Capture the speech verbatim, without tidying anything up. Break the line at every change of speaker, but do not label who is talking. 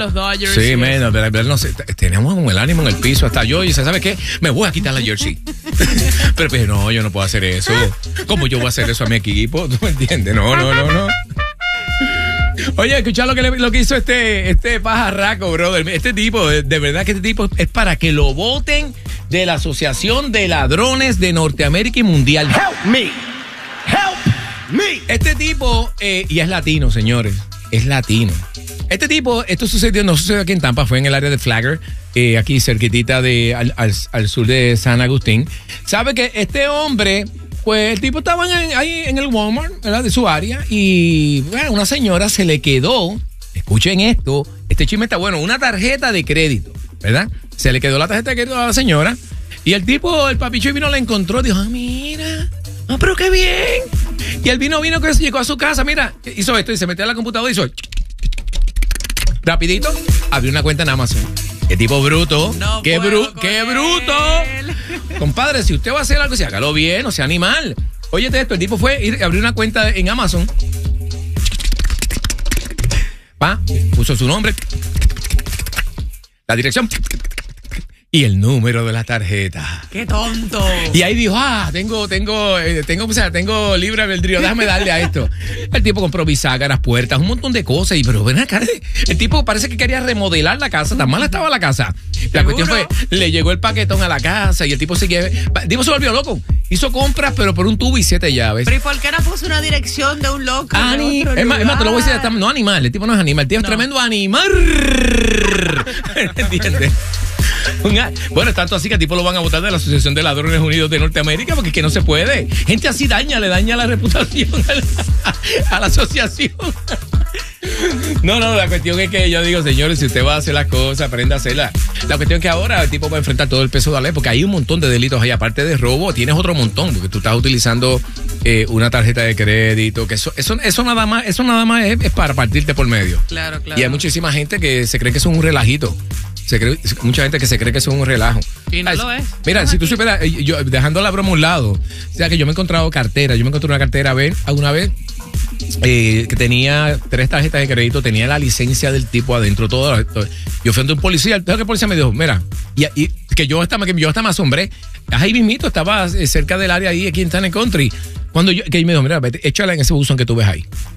los Dodgers.
Sí, menos, pero no sé, tenemos como el ánimo en el piso. Hasta yo, y ¿sabes qué? Me voy a quitar la jersey. pero pues no, yo no puedo hacer eso. ¿Cómo yo voy a hacer eso a mi equipo? ¿Tú me entiendes? No, no, no, no. Oye, escuchá lo que, le, lo que hizo este, este pajarraco, brother. Este tipo, de, de verdad que este tipo es para que lo voten de la Asociación de Ladrones de Norteamérica y Mundial.
Help me. Help me.
Este tipo, eh, y es latino, señores. Es latino. Este tipo, esto sucedió, no sucedió aquí en Tampa, fue en el área de Flagler, eh, aquí cerquitita de, al, al, al sur de San Agustín. ¿Sabe que este hombre... Pues el tipo estaba en, ahí en el Walmart, ¿verdad? De su área, y bueno, una señora se le quedó, escuchen esto, este chisme está bueno, una tarjeta de crédito, ¿verdad? Se le quedó la tarjeta de crédito a la señora, y el tipo, el papicho vino, la encontró, dijo, ah, mira, ah, pero qué bien. Y el vino, vino, que llegó a su casa, mira, hizo esto, y se metió a la computadora y hizo, rapidito, abrió una cuenta en Amazon. ¡Qué tipo bruto!
No
¡Qué, bru ¡Qué
él.
bruto! Compadre, si usted va a hacer algo, si hágalo bien, no sea animal. Óyete esto, el tipo fue y abrió una cuenta en Amazon. Pa, puso su nombre, la dirección y el número de la tarjeta.
¡Qué tonto!
Y ahí dijo, ah, tengo, tengo, eh, tengo, o sea, tengo libre albedrío, déjame darle a esto. El tipo compró bisagras, puertas, un montón de cosas. Y pero ven acá, el tipo parece que quería remodelar la casa, tan mal estaba la casa. La
¿Seguro?
cuestión fue, le llegó el paquetón a la casa y el tipo seguía, el tipo se volvió loco. Hizo compras, pero por un tubo y siete llaves.
Pero ¿y por qué no puso una dirección de un loco?
Ani,
de
es más, es más, te lo voy a decir, no animal, el tipo no es animal, el tipo
No.
es tremendo animal. ¿Entiendes? Bueno, tanto así que a tipo lo van a votar de la Asociación de Ladrones Unidos de Norteamérica porque es que no se puede. Gente así daña, le daña la reputación a la, a la asociación. No, no, la cuestión es que yo digo, señores, si usted va a hacer las cosas, aprenda a hacerlas. La cuestión es que ahora el tipo va a enfrentar todo el peso de la ley porque hay un montón de delitos ahí. Aparte de robo, tienes otro montón porque tú estás utilizando eh, una tarjeta de crédito. Que eso, eso, eso nada más, eso nada más es, es para partirte por medio.
Claro, claro.
Y hay muchísima gente que se cree que eso es un relajito. Se cree, mucha gente que se cree que eso es un relajo.
Y no
Ay,
lo es.
Mira,
Estamos
si tú
aquí.
supieras, eh, yo, dejando la broma a un lado, o sea que yo me he encontrado cartera, yo me encontré una cartera a ver, alguna vez eh, que tenía tres tarjetas de crédito, tenía la licencia del tipo adentro, todo. todo. Yo fui ante un policía, el que policía me dijo, mira, y, y que yo hasta, que yo hasta me asombré, ahí mismito, estaba cerca del área ahí, aquí en Town and Country, cuando yo, que me dijo, mira, vete, échala en ese buzón que tú ves ahí.